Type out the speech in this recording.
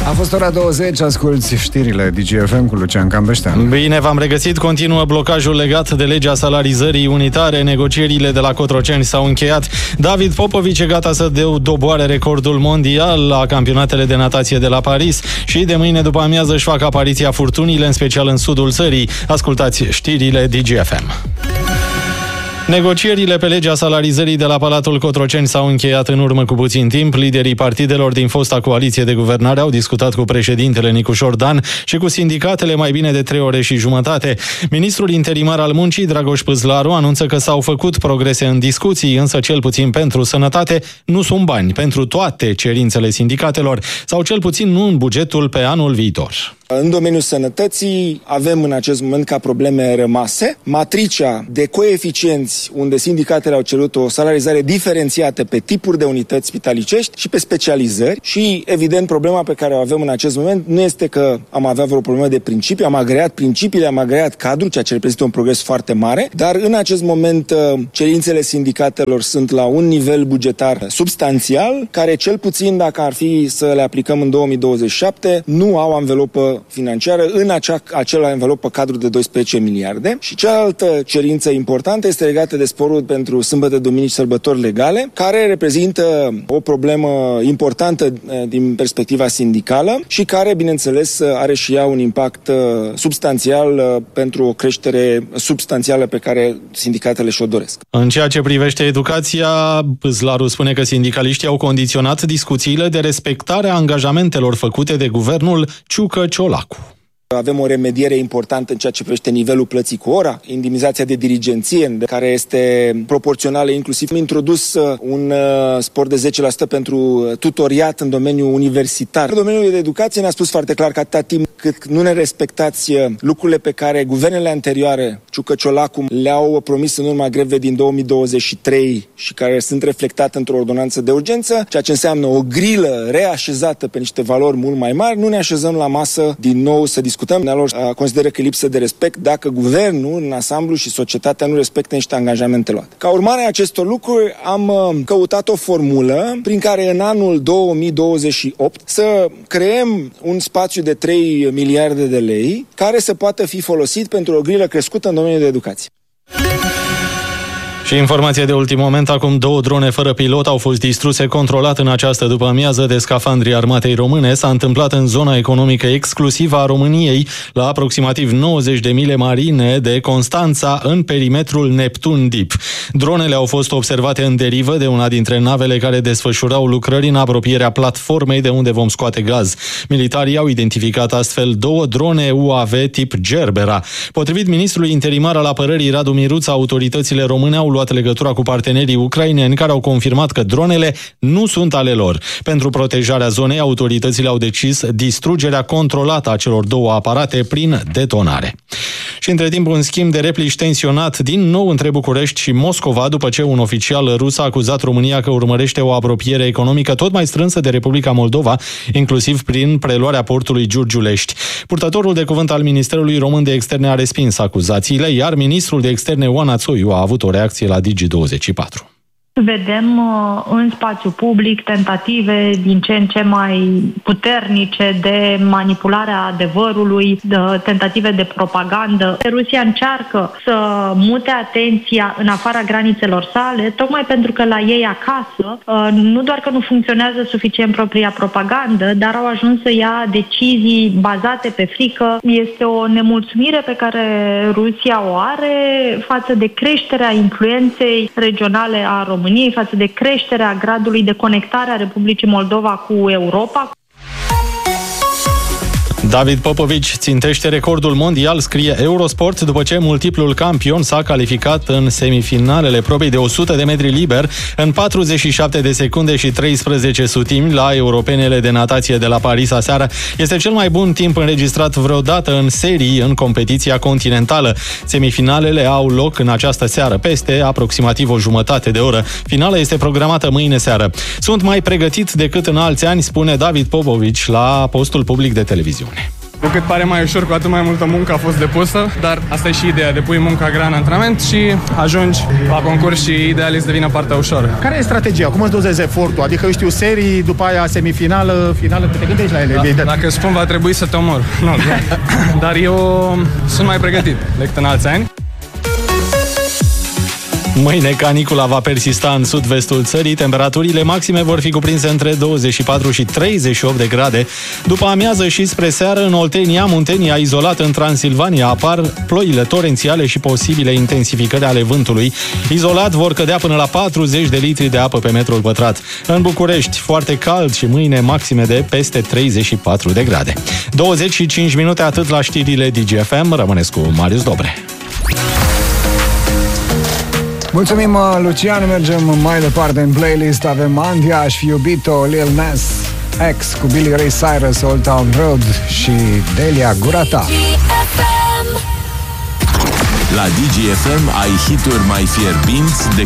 A fost ora 20, asculți știrile DGFM cu Lucian Cambeștean. Bine v-am regăsit, continuă blocajul legat de legea salarizării unitare. Negocierile de la Cotroceni s-au încheiat. David Popovici e gata să doboare recordul mondial la campionatele de natație de la Paris și de mâine după amiază își fac apariția furtunile, în special în sudul țării. Ascultați știrile DGFM. Negocierile pe legea salarizării de la Palatul Cotroceni s-au încheiat în urmă cu puțin timp. Liderii partidelor din fosta coaliție de guvernare au discutat cu președintele Nicușor Dan și cu sindicatele mai bine de 3 ore și jumătate. Ministrul interimar al muncii, Dragoș Păzlaru, anunță că s-au făcut progrese în discuții, însă cel puțin pentru sănătate nu sunt bani pentru toate cerințele sindicatelor, sau cel puțin nu în bugetul pe anul viitor. În domeniul sănătății avem în acest moment ca probleme rămase matricea de coeficienți, unde sindicatele au cerut o salarizare diferențiată pe tipuri de unități spitalicești și pe specializări și, evident, problema pe care o avem în acest moment nu este că am avea vreo problemă de principii, am agreat principiile, am agreat cadrul, ceea ce reprezintă un progres foarte mare, dar în acest moment cerințele sindicatelor sunt la un nivel bugetar substanțial, care cel puțin, dacă ar fi să le aplicăm în 2027, nu au anvelopă financiară în acela envelopă cadru de 12 miliarde. Și cealaltă cerință importantă este legată de sporul pentru sâmbătă, duminici, sărbători legale, care reprezintă o problemă importantă din perspectiva sindicală și care, bineînțeles, are și ea un impact substanțial pentru o creștere substanțială pe care sindicatele și-o doresc. În ceea ce privește educația, Păzlaru spune că sindicaliștii au condiționat discuțiile de respectarea angajamentelor făcute de guvernul Ciucă-Ciolacu. Avem o remediere importantă în ceea ce privește nivelul plății cu ora, indemnizația de dirigenție, care este proporțională, inclusiv am introdus un spor de 10% pentru tutoriat în domeniul universitar. În domeniul de educație ne-a spus foarte clar că atâta timp cât nu ne respectați lucrurile pe care guvernele anterioare, Ciucă-Ciolacu, le-au promis în urma grevei din 2023 și care sunt reflectate într-o ordonanță de urgență, ceea ce înseamnă o grilă reașezată pe niște valori mult mai mari, nu ne așezăm la masă din nou să discutăm. Dumnealor consideră că lipsă de respect dacă guvernul, în ansamblu și societatea nu respectă niște angajamente luate. Ca urmare a acestor lucruri am căutat o formulă prin care în anul 2028 să creăm un spațiu de 3 miliarde de lei care să poată fi folosit pentru o grilă crescută în domeniul de educație. Și informație de ultim moment, acum 2 drone fără pilot au fost distruse controlat în această după-amiază de scafandrii armatei române. S-a întâmplat în zona economică exclusivă a României, la aproximativ 90 de mile marine de Constanța, în perimetrul Neptun Deep. Dronele au fost observate în derivă de una dintre navele care desfășurau lucrări în apropierea platformei de unde vom scoate gaz. Militarii au identificat astfel 2 drone UAV tip Gerbera. Potrivit ministrului interimar al apărării Radu Miruța, autoritățile române au luat legătura cu partenerii ucraineni care au confirmat că dronele nu sunt ale lor. Pentru protejarea zonei, autoritățile au decis distrugerea controlată a celor 2 aparate prin detonare. Și între timp un schimb de replici tensionat din nou între București și Moscova, după ce un oficial rus a acuzat România că urmărește o apropiere economică tot mai strânsă de Republica Moldova, inclusiv prin preluarea portului Giurgiulești. Purtătorul de cuvânt al Ministerului Român de Externe a respins acuzațiile, iar ministrul de Externe Oana Țoiu a avut o reacție la Digi24. Vedem în spațiu public tentative din ce în ce mai puternice de manipularea adevărului, de tentative de propagandă. Rusia încearcă să mute atenția în afara granițelor sale, tocmai pentru că la ei acasă nu doar că nu funcționează suficient propria propagandă, dar au ajuns să ia decizii bazate pe frică. Este o nemulțumire pe care Rusia o are față de creșterea influenței regionale a României, față de creșterea gradului de conectare a Republicii Moldova cu Europa. David Popovici țintește recordul mondial, scrie Eurosport, după ce multiplul campion s-a calificat în semifinalele probei de 100 de metri liber în 47 de secunde și 13 sutimi la europenele de natație de la Paris aseară. Este cel mai bun timp înregistrat vreodată în serii în competiția continentală. Semifinalele au loc în această seară, peste aproximativ o jumătate de oră. Finala este programată mâine seară. Sunt mai pregătit decât în alți ani, spune David Popovici la postul public de televiziune. Cu cât pare mai ușor, cu atât mai multă muncă a fost depusă, dar asta e și ideea, depui munca grea în antrenament și ajungi la concurs și ideal să devină partea ușoară. Care e strategia? Cum îți dozezi efortul? Adică, eu știu, serii, după aia semifinală, finală, te gândești la ele? Dacă spun, va trebui să te omor. Nu, dar eu sunt mai pregătit decât în alți ani. Mâine canicula va persista în sud-vestul țării, temperaturile maxime vor fi cuprinse între 24 și 38 de grade. După amiază și spre seară, în Oltenia, Muntenia, izolat în Transilvania, apar ploile torențiale și posibile intensificări ale vântului. Izolat vor cădea până la 40 de litri de apă pe metrul pătrat. În București, foarte cald și mâine maxime de peste 34 de grade. 25 minute, atât la știrile DGFM. Rămâneți cu Marius Dobre. Mulțumim, Lucian. Mergem mai departe în playlist. Avem Andia, Aș fi iubit-o, Lil Nas X cu Billy Ray Cyrus, Old Town Road și Delia, Gura ta. La DGFM ai hituri mai fierbinți de